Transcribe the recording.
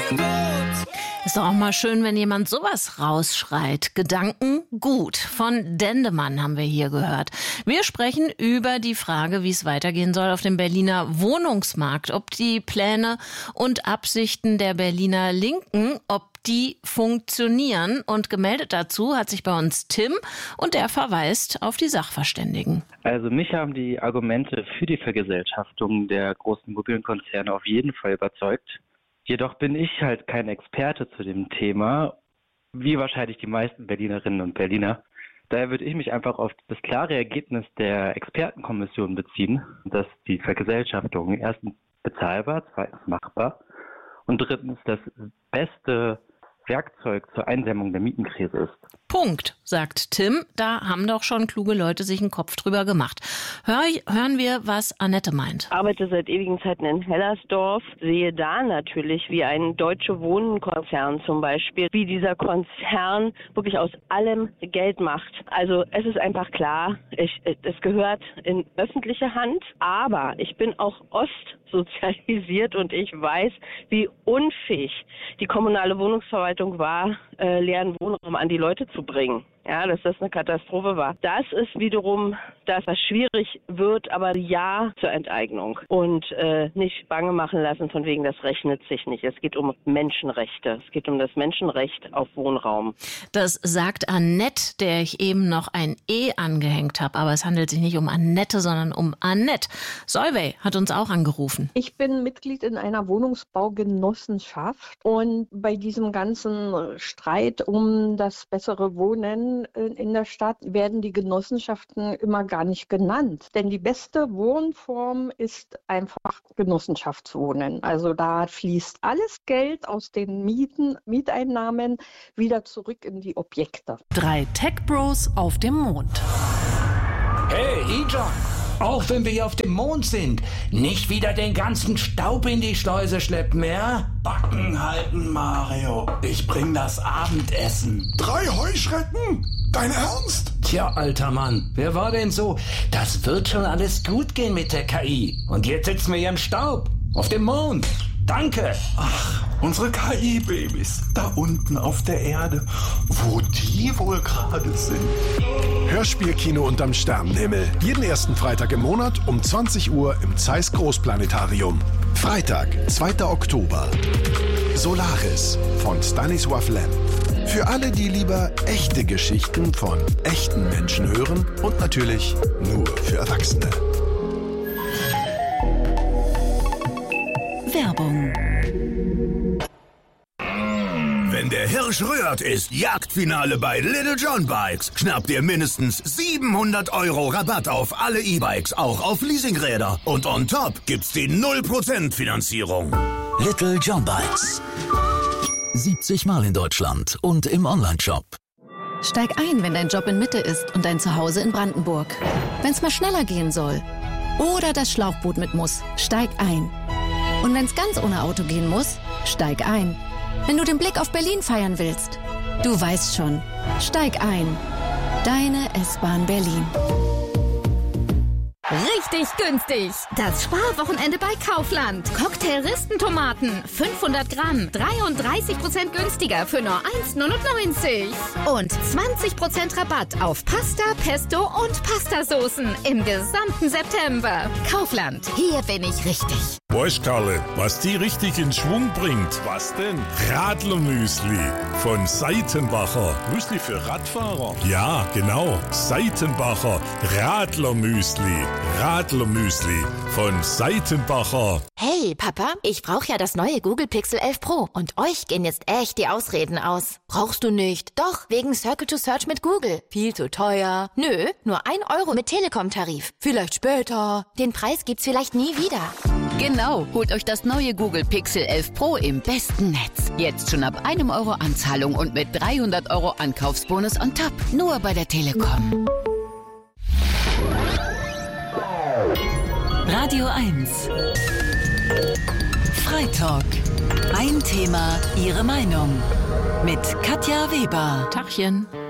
Ist doch auch mal schön, wenn jemand sowas rausschreit. Gedanken gut. Von Dendemann haben wir hier gehört. Wir sprechen über die Frage, wie es weitergehen soll auf dem Berliner Wohnungsmarkt. Ob die Pläne und Absichten der Berliner Linken, ob die funktionieren. Und gemeldet dazu hat sich bei uns Tim und der verweist auf die Sachverständigen. Also mich haben die Argumente für die Vergesellschaftung der großen Immobilienkonzerne auf jeden Fall überzeugt. Jedoch bin ich halt kein Experte zu dem Thema, wie wahrscheinlich die meisten Berlinerinnen und Berliner. Daher würde ich mich einfach auf das klare Ergebnis der Expertenkommission beziehen, dass die Vergesellschaftung erstens bezahlbar, zweitens machbar und drittens das beste Werkzeug zur Eindämmung der Mietenkrise ist. Punkt, sagt Tim. Da haben doch schon kluge Leute sich einen Kopf drüber gemacht. Hören wir, was Annette meint. Ich arbeite seit ewigen Zeiten in Hellersdorf, sehe da natürlich, wie ein Deutsche Wohnen-Konzern zum Beispiel, wie dieser Konzern wirklich aus allem Geld macht. Also es ist einfach klar, es gehört in öffentliche Hand, aber ich bin auch ostsozialisiert und ich weiß, wie unfähig die kommunale Wohnungsverwaltung war, leeren Wohnraum an die Leute zu bringen. Ja, dass das eine Katastrophe war. Das ist wiederum das, was schwierig wird, aber ja zur Enteignung. Und nicht bange machen lassen von wegen, das rechnet sich nicht. Es geht um Menschenrechte. Es geht um das Menschenrecht auf Wohnraum. Das sagt Annette, der ich eben noch ein E angehängt habe. Aber es handelt sich nicht um Annette, sondern um Annette. Solveig hat uns auch angerufen. Ich bin Mitglied in einer Wohnungsbaugenossenschaft. Und bei diesem ganzen Streit um das bessere Wohnen in der Stadt werden die Genossenschaften immer gar nicht genannt. Denn die beste Wohnform ist einfach Genossenschaftswohnen. Also da fließt alles Geld aus den Mieteinnahmen wieder zurück in die Objekte. 3 Tech-Bros auf dem Mond. Hey, E-John! Auch wenn wir hier auf dem Mond sind, nicht wieder den ganzen Staub in die Schleuse schleppen, ja? Backen halten, Mario. Ich bring das Abendessen. 3 Heuschrecken? Dein Ernst? Tja, alter Mann, wer war denn so? Das wird schon alles gut gehen mit der KI. Und jetzt sitzen wir hier im Staub. Auf dem Mond. Danke. Ach, unsere KI-Babys. Da unten auf der Erde. Wo die wohl gerade sind. Hörspielkino unterm Sternenhimmel. Jeden ersten Freitag im Monat um 20 Uhr im Zeiss Großplanetarium. Freitag, 2. Oktober. Solaris von Stanisław Lem. Für alle, die lieber echte Geschichten von echten Menschen hören und natürlich nur für Erwachsene. Werbung. Wenn der Hirsch rührt, ist Jagdfinale bei Little John Bikes. Schnappt ihr mindestens 700 € Rabatt auf alle E-Bikes, auch auf Leasingräder. Und on top gibt's die 0% Finanzierung. Little John Bikes. 70 Mal in Deutschland und im Onlineshop. Steig ein, wenn dein Job in Mitte ist und dein Zuhause in Brandenburg. Wenn's mal schneller gehen soll oder das Schlauchboot mit muss, steig ein. Und wenn's ganz ohne Auto gehen muss, steig ein. Wenn du den Blick auf Berlin feiern willst, du weißt schon, steig ein. Deine S-Bahn Berlin. Richtig günstig. Das Sparwochenende bei Kaufland. Cocktail-Ristentomaten, 500 Gramm, 33% günstiger für nur 1,99. Und 20% Rabatt auf Pasta, Pesto und Pastasoßen im gesamten September. Kaufland, hier bin ich richtig. Weißt Karle, was die richtig in Schwung bringt? Was denn? Radlermüsli von Seitenbacher. Müsli für Radfahrer? Ja, genau. Seitenbacher Radlermüsli. Radlermüsli von Seitenbacher. Hey Papa, ich brauche ja das neue Google Pixel 11 Pro und euch gehen jetzt echt die Ausreden aus. Brauchst du nicht? Doch, wegen Circle to Search mit Google. Viel zu teuer. Nö, nur 1 € mit Telekom-Tarif. Vielleicht später. Den Preis gibt's vielleicht nie wieder. Genau, holt euch das neue Google Pixel 11 Pro im besten Netz. Jetzt schon ab 1 € Anzahlung und mit 300 € Ankaufsbonus on top. Nur bei der Telekom. Radio 1. Freitalk. Ein Thema, Ihre Meinung. Mit Katja Weber. Tachchen.